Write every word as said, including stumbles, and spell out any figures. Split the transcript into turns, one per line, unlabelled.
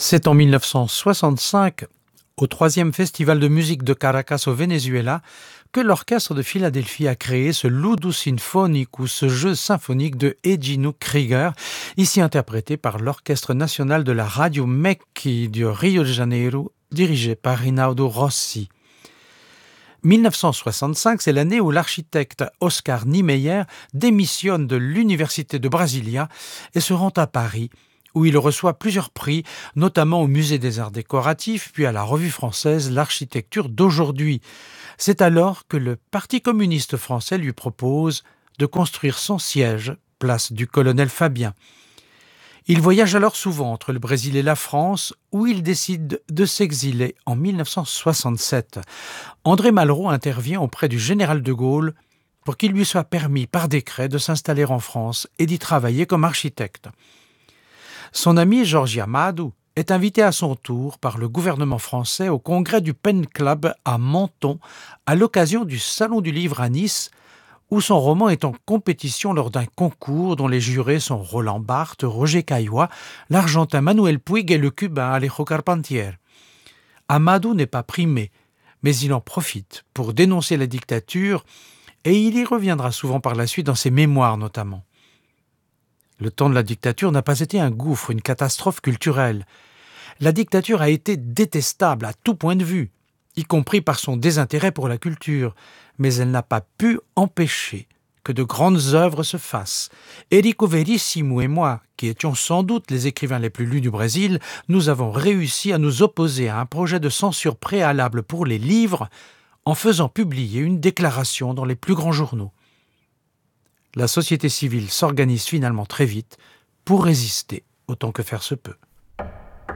C'est en mille neuf cent soixante-cinq, au troisième festival de musique de Caracas au Venezuela, que l'orchestre de Philadelphie a créé ce Ludo Sinfonic ou ce jeu symphonique de Egino Krieger, ici interprété par l'Orchestre national de la Radio Mecchi de Rio de Janeiro, dirigé par Rinaldo Rossi. mille neuf cent soixante-cinq, c'est l'année où l'architecte Oscar Niemeyer démissionne de l'Université de Brasilia et se rend à Paris, où il reçoit plusieurs prix, notamment au Musée des Arts Décoratifs, puis à la revue française L'Architecture d'aujourd'hui. C'est alors que le Parti communiste français lui propose de construire son siège, place du colonel Fabien. Il voyage alors souvent entre le Brésil et la France, où il décide de s'exiler en mille neuf cent soixante-sept. André Malraux intervient auprès du général de Gaulle pour qu'il lui soit permis par décret de s'installer en France et d'y travailler comme architecte. Son ami Jorge Amado est invité à son tour par le gouvernement français au congrès du Pen Club à Menton à l'occasion du Salon du Livre à Nice, où son roman est en compétition lors d'un concours dont les jurés sont Roland Barthes, Roger Caillois, l'Argentin Manuel Puig et le Cubain Alejo Carpentier. Amado n'est pas primé, mais il en profite pour dénoncer la dictature et il y reviendra souvent par la suite dans ses mémoires notamment. Le temps de la dictature n'a pas été un gouffre, une catastrophe culturelle. La dictature a été détestable à tout point de vue, y compris par son désintérêt pour la culture, mais elle n'a pas pu empêcher que de grandes œuvres se fassent. Érico Verissimo et moi, qui étions sans doute les écrivains les plus lus du Brésil, nous avons réussi à nous opposer à un projet de censure préalable pour les livres en faisant publier une déclaration dans les plus grands journaux. La société civile s'organise finalement très vite pour résister autant que faire se peut.